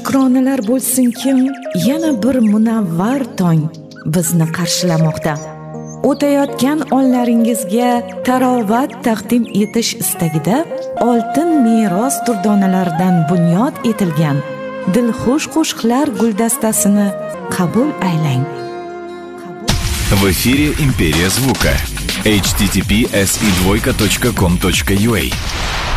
shukronalar bo'lsinkim, yana bir munavvar tong bizni qarshilamoqda. O'tayotgan onlaringizga tarovat taqdim etish istagida oltin meros durdonalaridan bunyod etilgan dilxush qo'shiqlar guldastasini qabul aylang. В эфире «Империя звука». https://com.ua